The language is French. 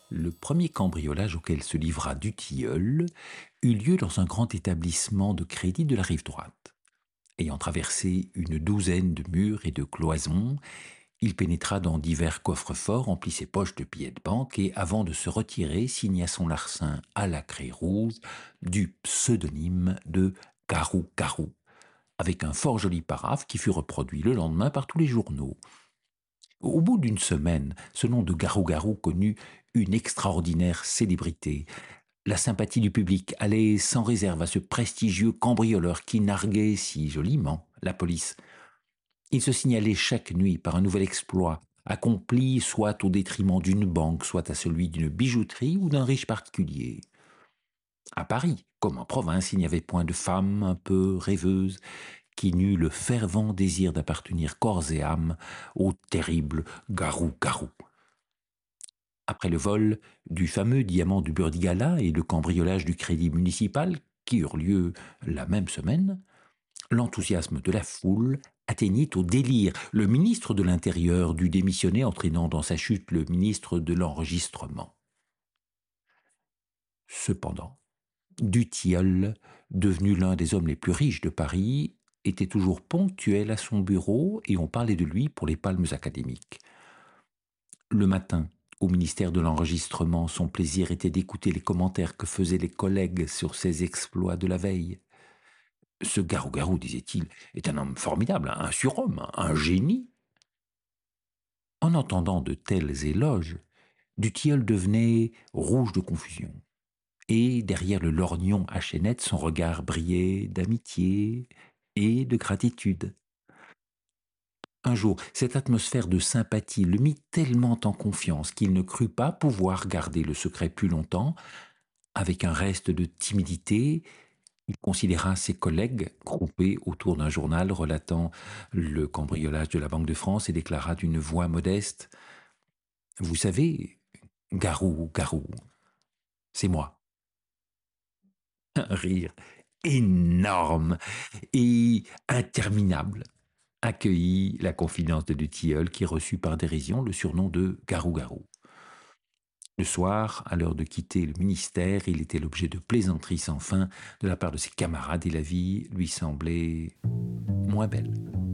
Le premier cambriolage auquel se livra Dutilleul eut lieu dans un grand établissement de crédit de la rive droite. Ayant traversé une douzaine de murs et de cloisons, il pénétra dans divers coffres-forts, remplit ses poches de billets de banque et, avant de se retirer, signa son larcin à la craie rouge du pseudonyme de Garou-Garou, avec un fort joli paraphe qui fut reproduit le lendemain par tous les journaux. Au bout d'une semaine, ce nom de Garou-Garou connut une extraordinaire célébrité. La sympathie du public allait sans réserve à ce prestigieux cambrioleur qui narguait si joliment la police. Il se signalait chaque nuit par un nouvel exploit, accompli soit au détriment d'une banque, soit à celui d'une bijouterie ou d'un riche particulier. À Paris, comme en province, il n'y avait point de femme un peu rêveuse qui n'eût le fervent désir d'appartenir corps et âme au terrible Garou-Garou. Après le vol du fameux diamant du Burdigala et le cambriolage du crédit municipal, qui eurent lieu la même semaine, l'enthousiasme de la foule atteignit au délire. Le ministre de l'Intérieur dut démissionner, entraînant dans sa chute le ministre de l'Enregistrement. Cependant, Dutilleul, devenu l'un des hommes les plus riches de Paris, était toujours ponctuel à son bureau et on parlait de lui pour les palmes académiques. Le matin, au ministère de l'Enregistrement, son plaisir était d'écouter les commentaires que faisaient les collègues sur ses exploits de la veille. Ce Garou-Garou, disait-il, est un homme formidable, un surhomme, un génie. En entendant de tels éloges, Dutilleul devenait rouge de confusion. Et derrière le lorgnon à chaînettes, son regard brillait d'amitié et de gratitude. Un jour, cette atmosphère de sympathie le mit tellement en confiance qu'il ne crut pas pouvoir garder le secret plus longtemps. Avec un reste de timidité, il considéra ses collègues groupés autour d'un journal relatant le cambriolage de la Banque de France et déclara d'une voix modeste : « Vous savez, Garou, Garou, c'est moi. » Un rire énorme et interminable accueillit la confidence de Dutilleul qui reçut par dérision le surnom de Garou-Garou. Le soir, à l'heure de quitter le ministère, il était l'objet de plaisanteries sans fin de la part de ses camarades et la vie lui semblait moins belle.